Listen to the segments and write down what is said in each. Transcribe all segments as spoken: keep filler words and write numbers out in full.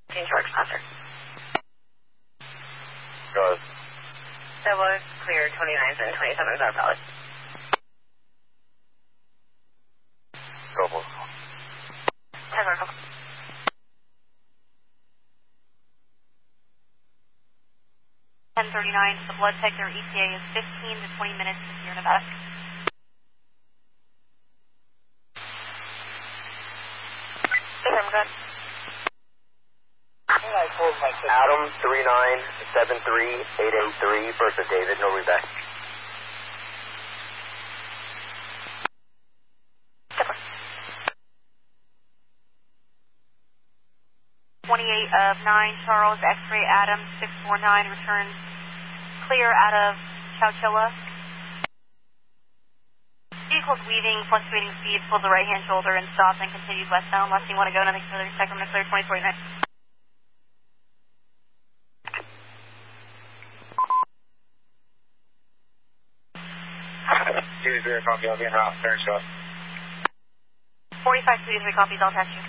King George, Concert. Go ahead. That was clear, twenty-nines and twenty-sevens are valid. Go for it. ten Oracle. ten thirty-nine, the blood tech, their E T A is fifteen to twenty minutes to Sierra Nevada. I'm good. Adam three nine seven three eight eight three versus David, no reback. twenty-eight of nine, Charles, X-ray Adam six four nine, returns clear out of Chowchilla. Vehicle's weaving, fluctuating speeds, pulled the right-hand shoulder and stopped and continued westbound. Last thing you want to go, nothing further. Sacramento clear, twenty forty-nine. two zero, copy, I'll be en route, turn shot. forty-five two three copies, I'll test you.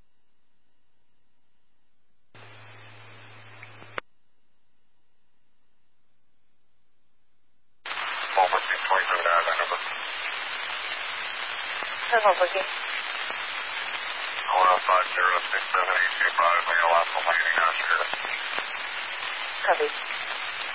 Small fourteen, twenty-seven, that number. ten Oracle. one oh five zero six seven eight two five, my last one landing, Oscar. Copy.